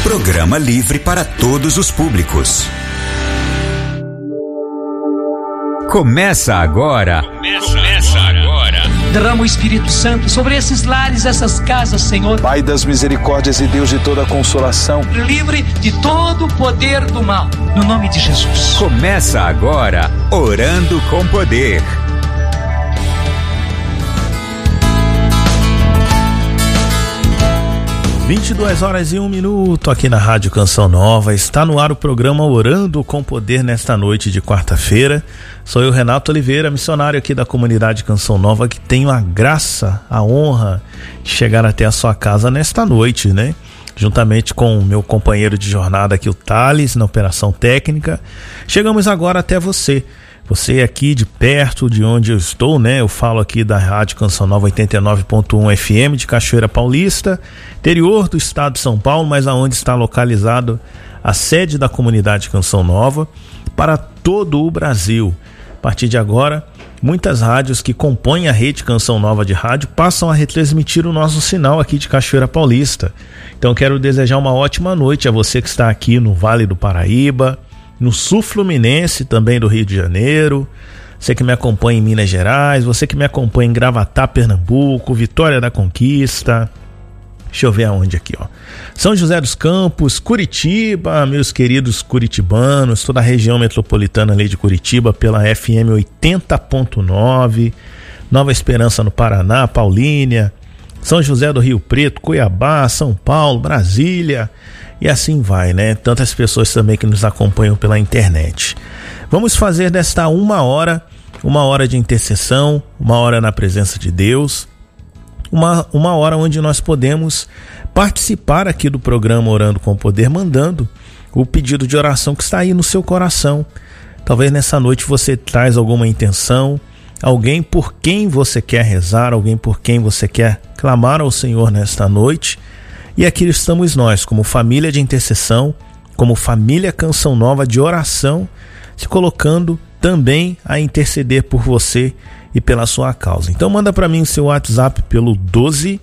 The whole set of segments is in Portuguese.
Programa livre para todos os públicos. Começa agora. Derrama o Espírito Santo sobre esses lares, essas casas, Senhor. Pai das misericórdias e Deus de toda consolação. Livre de todo o poder do mal, no nome de Jesus. Começa agora, Orando com Poder. (22h01) aqui na Rádio Canção Nova. Está no ar o programa Orando com Poder nesta noite de quarta-feira. Sou eu, Renato Oliveira, missionário aqui da comunidade Canção Nova, que tenho a graça, a honra de chegar até a sua casa nesta noite, né? Juntamente com o meu companheiro de jornada aqui, o Thales, na operação técnica. Chegamos agora até você. Você aqui de perto de onde eu estou, né? Eu falo aqui da Rádio Canção Nova 89.1 FM de Cachoeira Paulista, interior do estado de São Paulo, mas aonde está localizado a sede da comunidade Canção Nova, para todo o Brasil. A partir de agora, muitas rádios que compõem a rede Canção Nova de rádio passam a retransmitir o nosso sinal aqui de Cachoeira Paulista. Então quero desejar uma ótima noite a você que está aqui no Vale do Paraíba, no sul fluminense também do Rio de Janeiro, você que me acompanha em Minas Gerais, você que me acompanha em Gravatá, Pernambuco, Vitória da Conquista, deixa eu ver aonde aqui, ó, São José dos Campos, Curitiba, meus queridos curitibanos, toda a região metropolitana ali de Curitiba pela FM 80.9, Nova Esperança no Paraná, Paulínia, São José do Rio Preto, Cuiabá, São Paulo, Brasília, e assim vai, né? Tantas pessoas também que nos acompanham pela internet. Vamos fazer desta uma hora de intercessão, uma hora na presença de Deus, uma hora onde nós podemos participar aqui do programa Orando com Poder, mandando o pedido de oração que está aí no seu coração. Talvez nessa noite você traz alguma intenção, alguém por quem você quer rezar, alguém por quem você quer clamar ao Senhor nesta noite. E aqui estamos nós, como família de intercessão, como família Canção Nova de oração, se colocando também a interceder por você e pela sua causa. Então manda para mim o seu WhatsApp pelo 12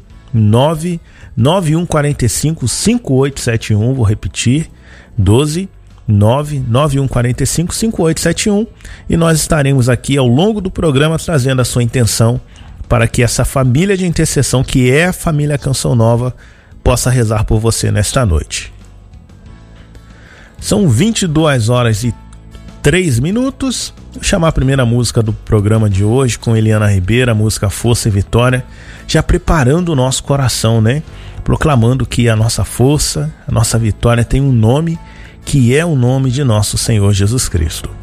99145 5871, vou repetir, 12 99145 5871, e nós estaremos aqui ao longo do programa trazendo a sua intenção para que essa família de intercessão, que é a família Canção Nova, possa rezar por você nesta noite. São 22h03. Vou chamar a primeira música do programa de hoje com Eliana Ribeira, a música Força e Vitória, já preparando o nosso coração, né? Proclamando que a nossa força, a nossa vitória tem um nome, que é o nome de nosso Senhor Jesus Cristo.